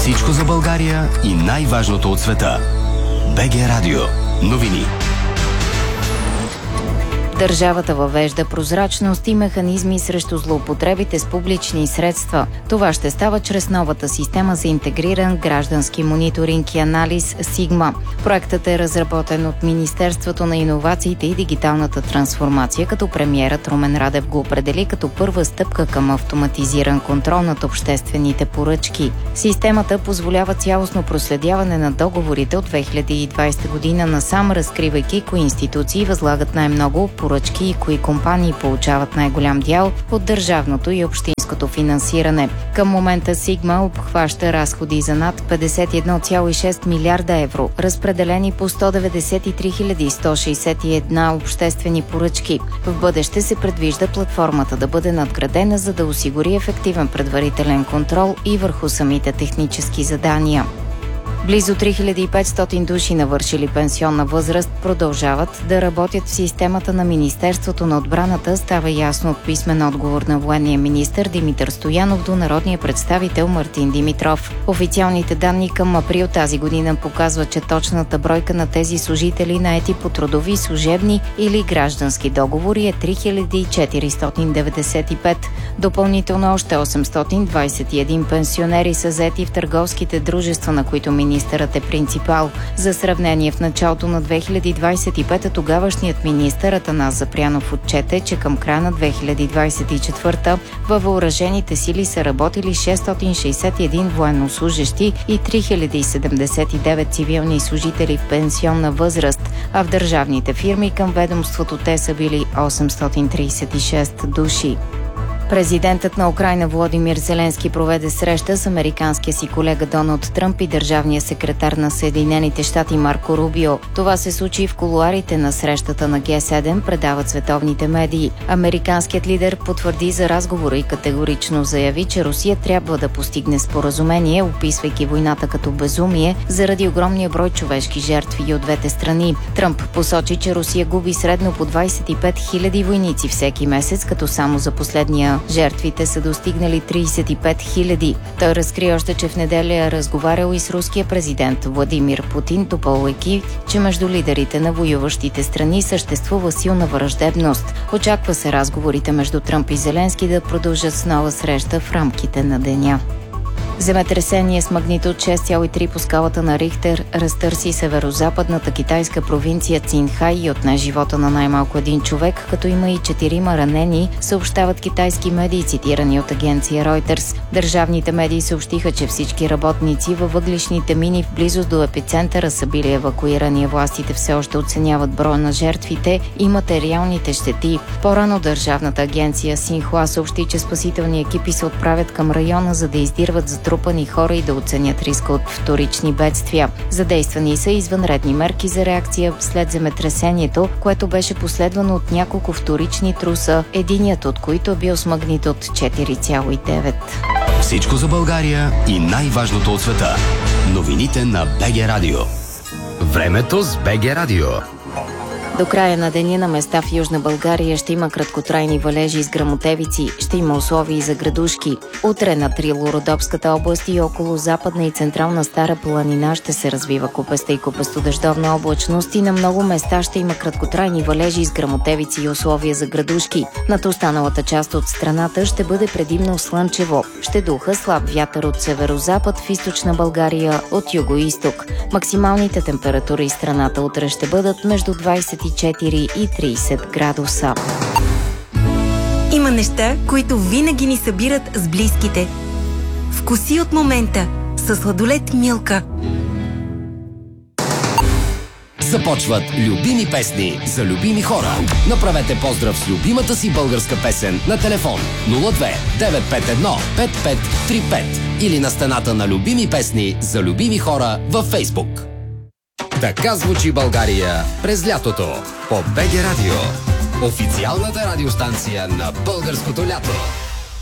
Всичко за България и най-важното от света. БГ Радио. Новини. Държавата въвежда прозрачност и механизми срещу злоупотребите с публични средства. Това ще става чрез новата система за интегриран граждански мониторинг и анализ СИГМА. Проектът е разработен от Министерството на иновациите и дигиталната трансформация, като премиерът Румен Радев го определи като първа стъпка към автоматизиран контрол над обществените поръчки. Системата позволява цялостно проследяване на договорите от 2020 година насам, разкривайки кои институции възлагат най-много поръчки и кои компании получават най-голям дял от държавното и общинското финансиране. Към момента СИГМА обхваща разходи за над 51,6 милиарда евро, разпределени по 193 161 обществени поръчки. В бъдеще се предвижда платформата да бъде надградена, за да осигури ефективен предварителен контрол и върху самите технически задания. Близо 3500 души, навършили пенсионна възраст, продължават да работят в системата на Министерството на отбраната, става ясно от писмен отговор на военния министър Димитър Стоянов до народния представител Мартин Димитров. Официалните данни към април тази година показват, че точната бройка на тези служители, наети по трудови, служебни или граждански договори, е 3495. Допълнително още 821 пенсионери са заети в търговските дружества, на които министърът е принципал. За сравнение, в началото на 2025 тогавашният министър Атанас Запрянов отчете, че към края на 2024 във въоръжените сили са работили 661 военнослужещи и 3079 цивилни служители в пенсионна възраст, а в държавните фирми към ведомството те са били 836 души. Президентът на Украйна Володимир Зеленски проведе среща с американския си колега Доналд Тръмп и държавния секретар на Съединените щати Марко Рубио. Това се случи в кулоарите на срещата на Г7, предават световните медии. Американският лидер потвърди за разговора и категорично заяви, че Русия трябва да постигне споразумение, описвайки войната като безумие заради огромния брой човешки жертви от двете страни. Тръмп посочи, че Русия губи средно по 25 000 войници всеки месец, като само за последния жертвите са достигнали 35 000. Той разкри още, че в неделя е разговарял и с руския президент Владимир Путин, допълвайки, че между лидерите на воюващите страни съществува силна враждебност. Очаква се разговорите между Тръмп и Зеленски да продължат с нова среща в рамките на деня. Земетресение с магнитуд 6,3 по скалата на Рихтер разтърси северо-западната китайска провинция Цинхай и отне живота на най-малко един човек, като има и 4 ранени, съобщават китайски медии, цитирани от агенция Reuters. Държавните медии съобщиха, че всички работници във въглищните мини в близост до епицентъра са били евакуирани. Властите все още оценяват броя на жертвите и материалните щети. По-рано държавната агенция Синхуа съобщи, че спасителни екипи се отправят към района, за да издирват затрупани хора и да оценят риска от вторични бедствия. Задействани са извънредни мерки за реакция след земетресението, което беше последвано от няколко вторични труса, единият от които е бил с магнитуд 4,9. Всичко за България и най-важното от света. Новините на БГ Радио. Времето с БГ Радио. До края на деня на места в Южна България ще има краткотрайни валежи с гръмотевици, ще има условия и за градушки. Утре на Трило-Родопската област и около Западна и Централна Стара планина ще се развива купеста и купестодъждовна облачност и на много места ще има краткотрайни валежи с гръмотевици и условия за градушки. Над останалата част от страната ще бъде предимно слънчево. Ще духа слаб вятър от северозапад, в източна България от югоизток. Максималните температури в страната утре ще бъдат между 24 и 30 градуса. Има неща, които винаги ни събират с близките. Вкуси от момента със сладолед Милка. Започват любими песни за любими хора. Направете поздрав с любимата си българска песен на телефон 02 951 5535 или на стената на любими песни за любими хора във Фейсбук. Така звучи България през лятото по БГ Радио. Официалната радиостанция на българското лято.